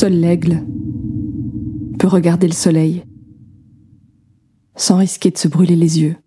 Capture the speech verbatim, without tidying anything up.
Seul l'aigle peut regarder le soleil sans risquer de se brûler les yeux.